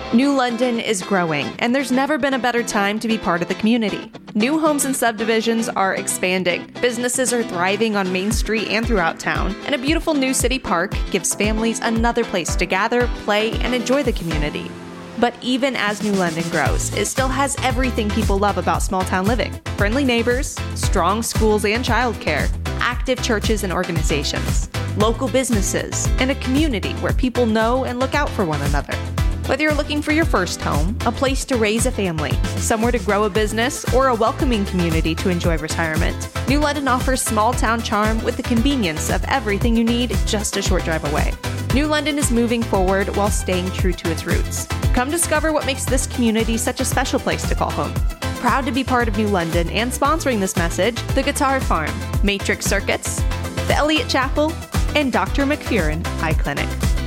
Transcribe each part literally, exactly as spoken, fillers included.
New London is growing, and there's never been a better time to be part of the community. New homes and subdivisions are expanding. Businesses are thriving on Main Street and throughout town, and a beautiful new city park gives families another place to gather, play, and enjoy the community. But even as New London grows, it still has everything people love about small town living. Friendly neighbors, strong schools and childcare, active churches and organizations, local businesses, and a community where people know and look out for one another. Whether you're looking for your first home, a place to raise a family, somewhere to grow a business, or a welcoming community to enjoy retirement, New London offers small town charm with the convenience of everything you need just a short drive away. New London is moving forward while staying true to its roots. Come discover what makes this community such a special place to call home. Proud to be part of New London and sponsoring this message, the Guitar Farm, Matrix Circuits, the Elliott Chapel, and Doctor McFerrin Eye Clinic.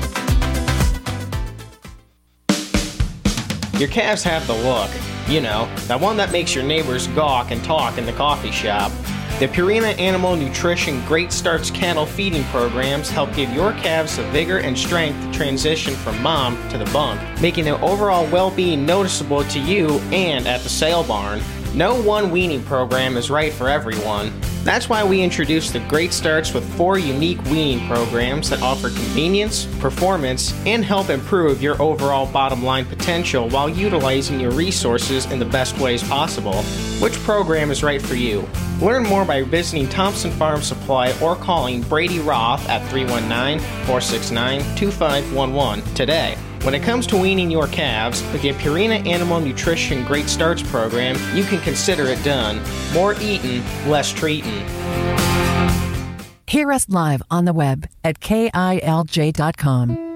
Your calves have the look. You know, that one that makes your neighbors gawk and talk in the coffee shop. The Purina Animal Nutrition Great Starts cattle feeding programs help give your calves the vigor and strength to transition from mom to the bump, making their overall well-being noticeable to you and at the sale barn. No one weaning program is right for everyone. That's why we introduced the Great Starts with four unique weaning programs that offer convenience, performance, and help improve your overall bottom line potential while utilizing your resources in the best ways possible. Which program is right for you? Learn more by visiting Thompson Farm Supply or calling Brady Roth at three one nine, four six nine, two five one one today. When it comes to weaning your calves, with the Purina Animal Nutrition Great Starts program, you can consider it done. More eatin', less treatin'. Hear us live on the web at K I L J dot com.